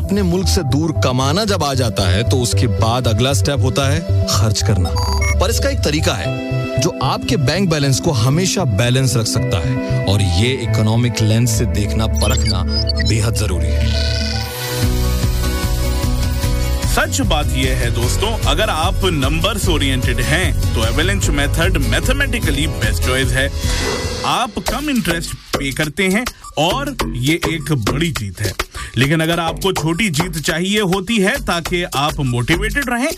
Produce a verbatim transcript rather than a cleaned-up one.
अपने मुल्क से दूर कमाना जब आ जाता है तो उसके बाद अगला स्टेप होता है खर्च करना। पर इसका एक तरीका है जो आपके बैंक बैलेंस को हमेशा बैलेंस रख सकता है, और ये इकोनॉमिक लेंस से देखना परखना बेहद जरूरी है। सच बात यह है दोस्तों, अगर आप नंबर्स ओरिएंटेड हैं तो avalanche method mathematically best choice है। आप कम इंटरेस्ट पे करते हैं और ये एक बड़ी जीत है। लेकिन अगर आपको छोटी जीत चाहिए होती है ताकि आप मोटिवेटेड रहें